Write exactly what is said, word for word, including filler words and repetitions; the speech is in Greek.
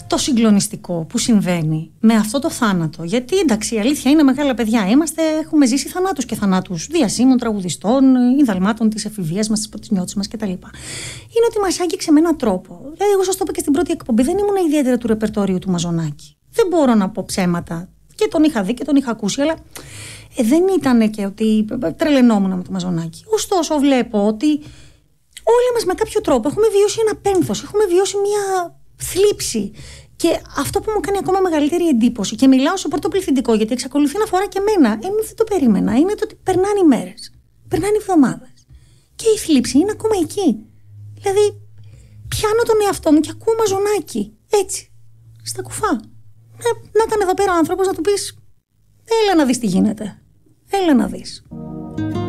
το συγκλονιστικό που συμβαίνει με αυτό το θάνατο. Γιατί εντάξει, η αλήθεια είναι, μεγάλα παιδιά είμαστε, έχουμε ζήσει θανάτους και θανάτους διασύμων, τραγουδιστών, ιδαλμάτων της εφηβείας μας, της πρωτινιώτης μας κτλ. Είναι ότι μας άγγιξε με έναν τρόπο. Δηλαδή, εγώ σας το είπα και στην πρώτη εκπομπή, δεν ήμουν ιδιαίτερα του ρεπερτόριου του Μαζονάκη. Δεν μπορώ να πω ψέματα. Και τον είχα δει και τον είχα ακούσει, αλλά ε, δεν ήταν και ότι τρελαινόμουν με το Μαζονάκη. Ωστόσο, βλέπω ότι όλοι μας με κάποιο τρόπο έχουμε βιώσει ένα πένθος, έχουμε βιώσει μια θλίψη. Και αυτό που μου κάνει ακόμα μεγαλύτερη εντύπωση, και μιλάω στο πρώτο πληθυντικό, γιατί εξακολουθεί να αφορά και εμένα, ε, δεν το περίμενα, είναι το ότι περνάνε οι μέρες, περνάνε οι εβδομάδες. Και η θλίψη είναι ακόμα εκεί. Δηλαδή, πιάνω τον εαυτό μου και ακούω Μαζονάκη. Έτσι. Στα κουφά. Να, να ήταν εδώ πέρα ο άνθρωπος να του πεις: έλα να δεις τι γίνεται. Έλα να δεις.